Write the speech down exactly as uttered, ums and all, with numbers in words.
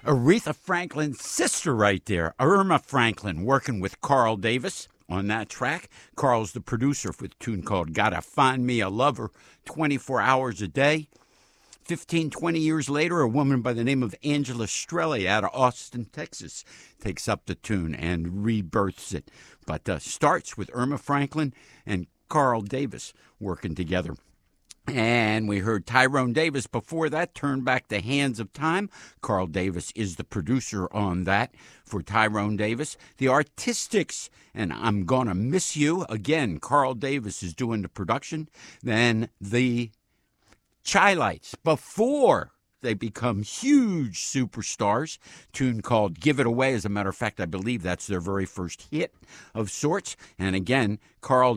Aretha Franklin's sister right there, Irma Franklin, working with Carl Davis on that track. Carl's the producer for the tune called Gotta Find Me a Lover twenty-four hours a day. fifteen, twenty years later, a woman by the name of Angela Strelly out of Austin, Texas, takes up the tune and rebirths it. But uh, starts with Irma Franklin and Carl Davis working together. And we heard Tyrone Davis before that, Turn Back the Hands of Time. Carl Davis is the producer on that for Tyrone Davis. The Artistics and I'm Gonna Miss You. Again, Carl Davis is doing the production. Then the Chi-Lites, before they become huge superstars, tune called Give It Away. As a matter of fact, I believe that's their very first hit of sorts. And again, Carl